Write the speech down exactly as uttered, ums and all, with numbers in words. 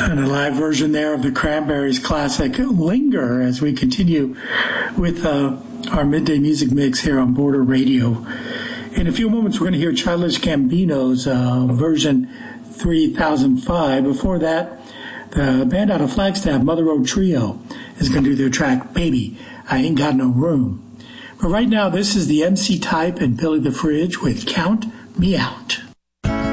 And a live version there of the Cranberries classic Linger as we continue with uh, our midday music mix here on Border Radio. In a few moments, we're going to hear Childish Gambino's uh, version three thousand five. Before that, the band out of Flagstaff, Mother Road Trio, is going to do their track, Baby, I Ain't Got No Room. But right now, this is the M C Type and Billy the Fridge with Count Me Out.